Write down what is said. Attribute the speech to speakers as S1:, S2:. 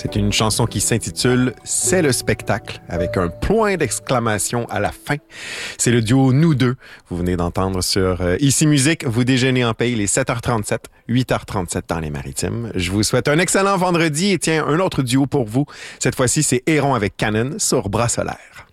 S1: C'est une chanson qui s'intitule « C'est le spectacle » avec un point d'exclamation à la fin. C'est le duo Nous deux. Vous venez d'entendre sur Ici Musique. Vous déjeunez en paye les 7h37, 8h37 dans les Maritimes. Je vous souhaite un excellent vendredi et tiens, un autre duo pour vous. Cette fois-ci, c'est Héron avec Canon sur Bras Solaire.